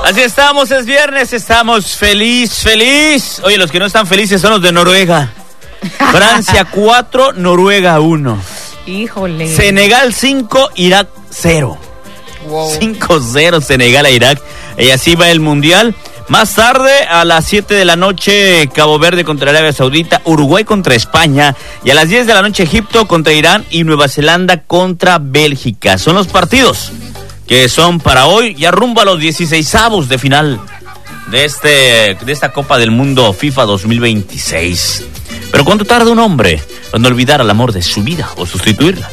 Así estamos, es viernes, estamos feliz. Oye, los que no están felices son los de Noruega. Francia 4, Noruega 1. Híjole. Senegal 5, Irak 0. Wow. 5-0 Senegal a Irak. Y así va el Mundial. Más tarde, a las 7 de la noche, Cabo Verde contra Arabia Saudita, Uruguay contra España. Y a las 10 de la noche, Egipto contra Irán y Nueva Zelanda contra Bélgica. Son los partidos que son para hoy, ya rumbo a los 16avos de final de esta Copa del Mundo FIFA 2026. Pero ¿cuánto tarda un hombre en olvidar al amor de su vida o sustituirla?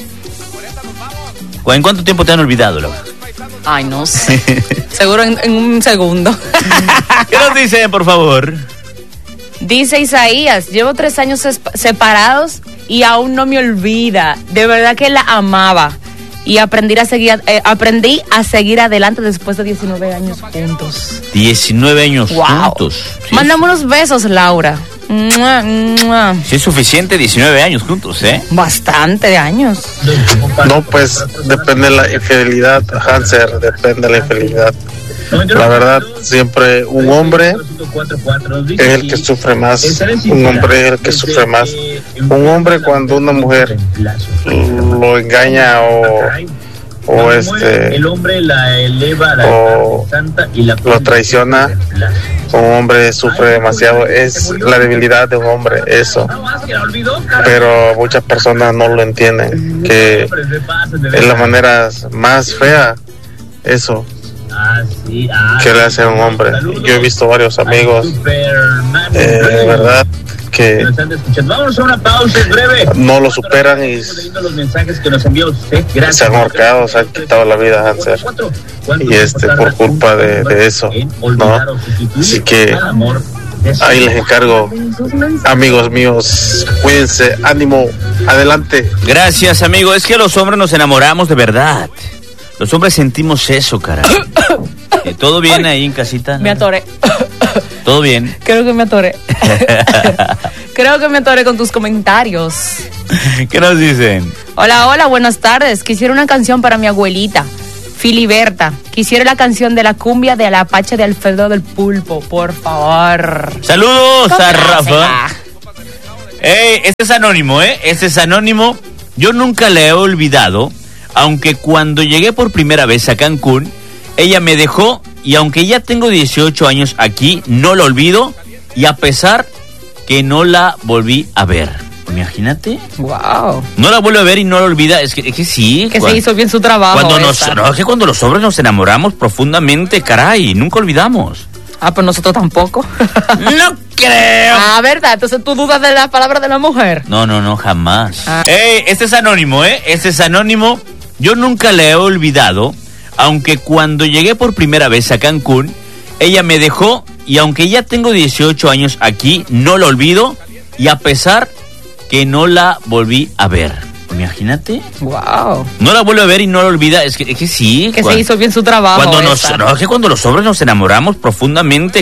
¿En cuánto tiempo te han olvidado, Laura? Ay, no sé. Seguro en un segundo. ¿Qué nos dicen, por favor? Dice Isaías, llevo 3 años separados y aún no me olvida. De verdad que la amaba. Y aprendí a seguir adelante después de 19 años juntos. 19 años juntos. Sí. Mándame unos besos, Laura. ¡Mua, mua! Sí, es suficiente 19 años juntos, ¿eh? Bastante años. No, pues depende de la infidelidad, Hanser, depende de la infidelidad. La verdad, siempre un hombre es el que sufre más. Un hombre es el que sufre más. Un hombre cuando una mujer lo engaña o lo traiciona, un hombre sufre demasiado. Es la debilidad de un hombre, eso. Pero muchas personas no lo entienden, que es la manera más fea, eso, que le hace a un hombre. Yo he visto varios amigos, de verdad, que no lo superan y se han ahorcado, se han quitado la vida, Hanser, y por culpa de eso, ¿no? Así que ahí les encargo, amigos míos, cuídense, ánimo, adelante. Gracias, amigo. Es que los hombres nos enamoramos de verdad. Los hombres sentimos eso, caray. ¿Todo bien ahí en casita? ¿No? Me atoré. ¿Todo bien? Creo que me atoré. Creo que me atoré con tus comentarios. ¿Qué nos dicen? Hola, buenas tardes. Quisiera una canción para mi abuelita, Filiberta. Quisiera la canción de la cumbia de la Apache de Alfredo del Pulpo, por favor. Saludos a Rafa. Este es anónimo, Este es anónimo. Yo nunca le he olvidado, aunque cuando llegué por primera vez a Cancún, ella me dejó, y aunque ya tengo 18 años aquí, no la olvido, y a pesar que no la volví a ver. Imagínate. Wow. No la vuelve a ver y no la olvida. Es que sí. Que se hizo bien su trabajo. Es que cuando los hombres nos enamoramos profundamente, caray, nunca olvidamos. Pues nosotros tampoco. No creo. ¿Verdad? Entonces tú dudas de la palabra de la mujer. No, jamás. Este es anónimo, Este es anónimo. Yo nunca le he olvidado, aunque cuando llegué por primera vez a Cancún, ella me dejó, y aunque ya tengo 18 años aquí, no la olvido, y a pesar que no la volví a ver. Imagínate. Wow. No la vuelve a ver y no la olvida. Es que sí. Que se hizo bien su trabajo. Cuando los hombres nos enamoramos profundamente,